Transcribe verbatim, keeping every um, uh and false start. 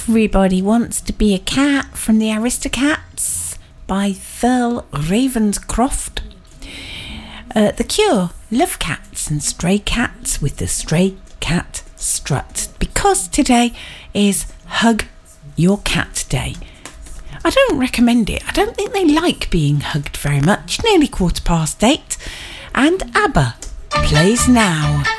Everybody Wants to Be a Cat from the Aristocats by Thurl Ravenscroft. Uh, the Cure, Love Cats and Stray Cats with the Stray Cat Strut, because today is Hug Your Cat Day. I don't recommend it. I don't think they like being hugged very much. Nearly quarter past eight. And ABBA plays now.